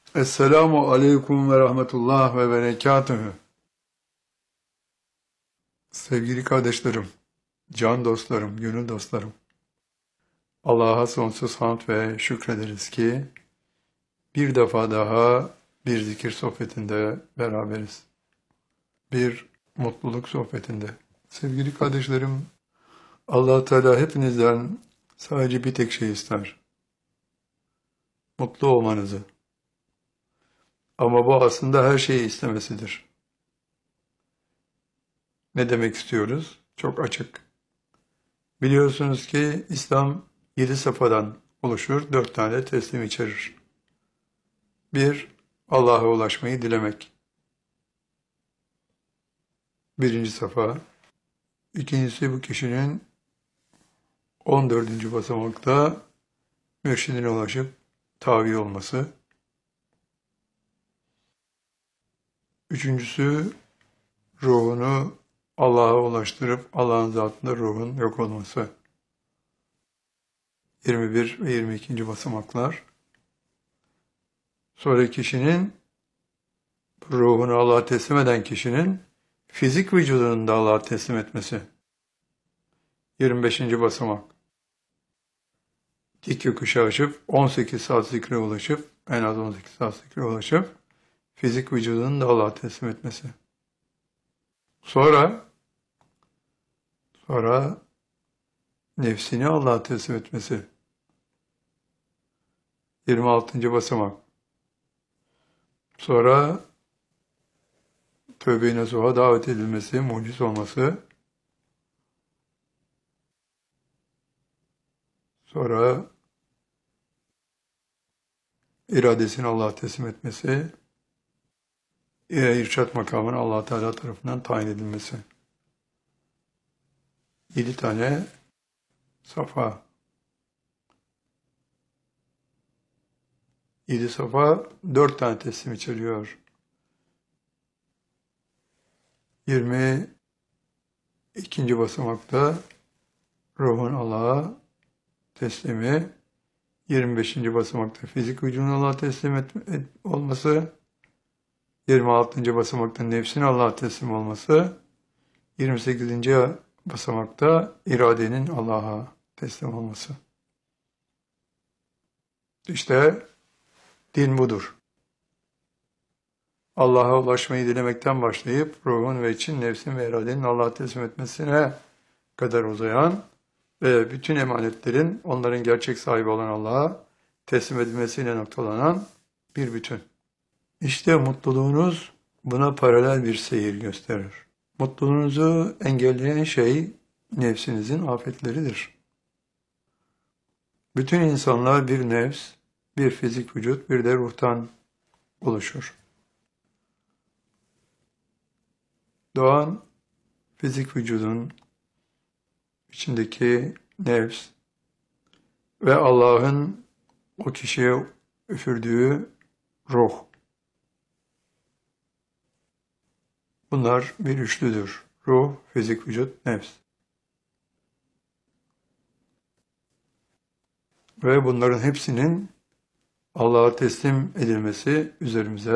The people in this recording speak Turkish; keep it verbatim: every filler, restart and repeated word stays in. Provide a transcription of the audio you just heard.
Esselamu aleyküm ve rahmetullah ve berekatühü. Sevgili kardeşlerim, can dostlarım, gönül dostlarım. Allah'a sonsuz hamd ve şükrederiz ki bir defa daha bir zikir sohbetinde beraberiz. Bir mutluluk sohbetinde. Sevgili kardeşlerim, Allah Teala hepinizden sadece bir tek şey ister. Mutlu olmanızı. Ama bu aslında her şeyi istemesidir. Ne demek istiyoruz? Çok açık. Biliyorsunuz ki İslam yedi safhadan oluşur, dört tane teslim içerir. Bir, Allah'a ulaşmayı dilemek. Birinci safa. İkincisi bu kişinin on dördüncü basamakta mürşidine ulaşıp tavi olması. Üçüncüsü ruhunu Allah'a ulaştırıp Allah'ın zatında ruhun yok olması. yirmi bir ve yirmi ikinci basamaklar. Sonra kişinin ruhunu Allah'a teslim eden kişinin fizik vücudunu da Allah'a teslim etmesi. yirmi beşinci basamak. Dik yokuşa aşıp on sekiz saat zikre ulaşıp en az on sekiz saat zikre ulaşıp fizik vücudunu da Allah'a teslim etmesi. Sonra sonra nefsini Allah'a teslim etmesi. yirmi altıncı basamak. Sonra tövbe-i nasuha davet edilmesi, muciz olması. Sonra iradesini Allah'a teslim etmesi, irşat makamının Allah Teala tarafından tayin edilmesi. Yedi tane safa. Yedi safa dört tane teslim içeriyor. Yirmi ikinci basamakta ruhun Allah'a teslimi, yirmi beşinci basamakta fizik vücudun Allah'a teslim et, et, olması, yirmi altıncı basamakta nefsin Allah'a teslim olması, yirmi sekizinci basamakta iradenin Allah'a teslim olması. İşte din budur. Allah'a ulaşmayı dilemekten başlayıp ruhun ve için nefsin ve iradenin Allah'a teslim etmesine kadar uzayan ve bütün emanetlerin onların gerçek sahibi olan Allah'a teslim edilmesiyle noktalanan bir bütün. İşte mutluluğunuz buna paralel bir seyir gösterir. Mutluluğunuzu engelleyen şey nefsinizin afetleridir. Bütün insanlar bir nefs, bir fizik vücut, bir de ruhtan oluşur. Doğan fizik vücudun içindeki nefs ve Allah'ın o kişiye üfürdüğü ruh. Bunlar bir üçlüdür. Ruh, fizik vücut, nefs. Ve bunların hepsinin Allah'a teslim edilmesi üzerimize